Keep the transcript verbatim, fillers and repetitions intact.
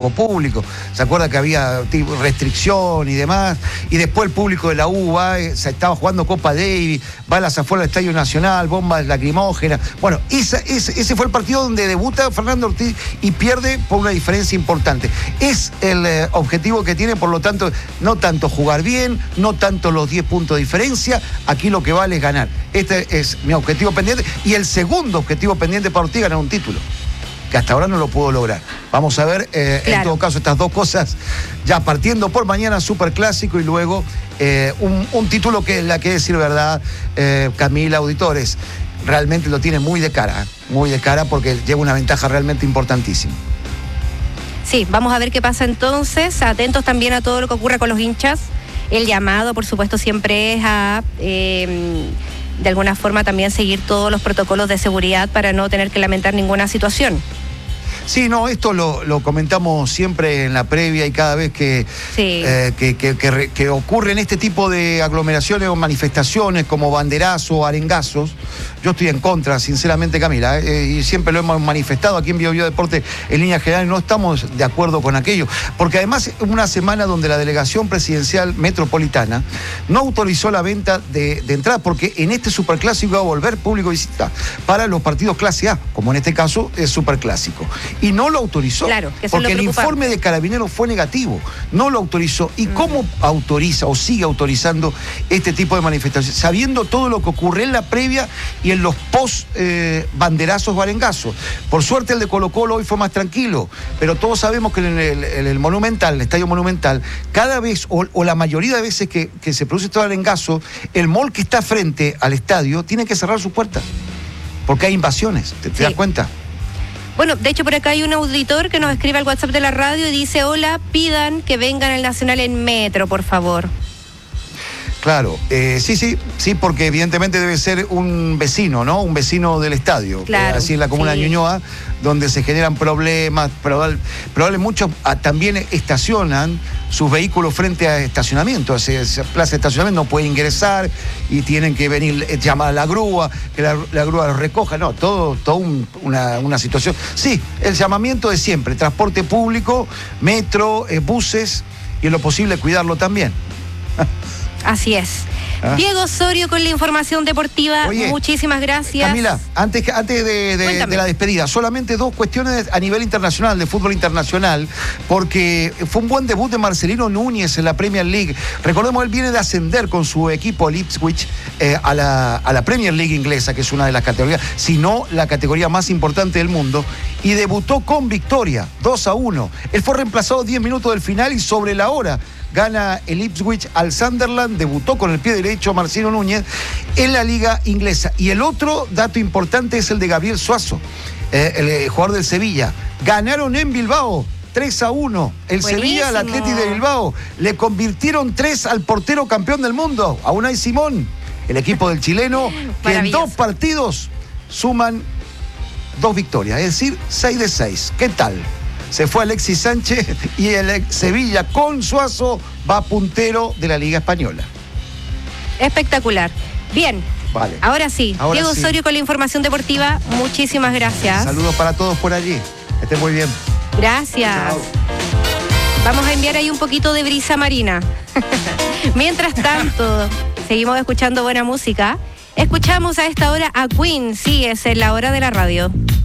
poco público. ¿Se acuerda que había tipo, restricción y demás? Y después el público de la U va, se estaba jugando Copa Davis, va a las afueras del Estadio Nacional, bombas lacrimógenas. Bueno, esa, ese, ese fue el partido donde debuta Fernando Ortiz y pierde por una diferencia importante. Es el eh, objetivo que tiene, por lo tanto, no tanto jugar bien, no tanto los diez puntos de diferencia, aquí lo que vale es ganar. Este es mi objetivo pendiente y el segundo objetivo pendiente para Ortiz, ganar un título, que hasta ahora no lo puedo lograr. Vamos a ver, eh, claro. En todo caso, estas dos cosas, ya partiendo por mañana, Superclásico y luego eh, un, un título que, la que decir verdad, eh, Camila, auditores, realmente lo tiene muy de cara, muy de cara porque lleva una ventaja realmente importantísima. Sí, vamos a ver qué pasa entonces, atentos también a todo lo que ocurra con los hinchas. El llamado, por supuesto, siempre es a... Eh, de alguna forma también seguir todos los protocolos de seguridad para no tener que lamentar ninguna situación. Sí, no, esto lo, lo comentamos siempre en la previa y cada vez que, sí. eh, que, que, que, que ocurren este tipo de aglomeraciones o manifestaciones como banderazos o arengazos, yo estoy en contra, sinceramente, Camila, eh, y siempre lo hemos manifestado aquí en Bio Bio Deporte en líneas generales, no estamos de acuerdo con aquello, porque además una semana donde la delegación presidencial metropolitana no autorizó la venta de, de entradas, porque en este superclásico va a volver público visita para los partidos clase A, como en este caso es superclásico. Y no lo autorizó, claro, que porque el informe de Carabineros fue negativo, no lo autorizó. ¿Y mm. cómo autoriza o sigue autorizando este tipo de manifestaciones? Sabiendo todo lo que ocurre en la previa y en los post eh, banderazos o arengazos. Por suerte el de Colo Colo hoy fue más tranquilo, pero todos sabemos que en el, en el Monumental, el Estadio Monumental, cada vez, o, o la mayoría de veces que, que se produce todo arengazo, el mall que está frente al estadio tiene que cerrar sus puertas, porque hay invasiones, ¿te, te sí. das cuenta? Bueno, de hecho por acá hay un auditor que nos escribe al WhatsApp de la radio y dice: hola, pidan que vengan al Nacional en metro, por favor. Claro, eh, sí, sí, sí, porque evidentemente debe ser un vecino, ¿no? Un vecino del estadio, claro, eh, así en la comuna sí. de Ñuñoa, donde se generan problemas, probable, probable muchos ah, también estacionan sus vehículos frente a estacionamiento, esa plaza de estacionamiento no puede ingresar y tienen que venir, eh, llamar a la grúa, que la, la grúa los recoja, no, todo, todo un, una, una situación. Sí, el llamamiento de siempre, transporte público, metro, eh, buses y en lo posible cuidarlo también. Así es. ¿Ah? Diego Osorio con la información deportiva. Oye, muchísimas gracias. Camila, antes, antes de, de, de la despedida, solamente dos cuestiones a nivel internacional, de fútbol internacional, porque fue un buen debut de Marcelino Núñez en la Premier League. Recordemos, él viene de ascender con su equipo, el Ipswich, eh, a, la, a la Premier League inglesa, que es una de las categorías, si no la categoría más importante del mundo, y debutó con victoria, dos a uno. Él fue reemplazado diez minutos del final y sobre la hora gana el Ipswich al Sunderland, debutó con el pie derecho Marcelino Núñez en la liga inglesa. Y el otro dato importante es el de Gabriel Suazo, eh, el, el jugador del Sevilla. Ganaron en Bilbao tres a uno. El Buenísimo. Sevilla al Athletic de Bilbao. Le convirtieron tres al portero campeón del mundo, a Unai Simón. El equipo del chileno, que en dos partidos suman dos victorias, es decir, seis de seis. ¿Qué tal? Se fue Alexis Sánchez y el Sevilla con Suazo va puntero de la Liga Española. Espectacular. Bien. Vale. Ahora sí. Ahora Diego sí. Osorio con la información deportiva. Muchísimas gracias. Saludos para todos por allí. Estén muy bien. Gracias. Chao. Vamos a enviar ahí un poquito de brisa marina. Mientras tanto, seguimos escuchando buena música. Escuchamos a esta hora a Queen. Sí, es en la hora de la radio.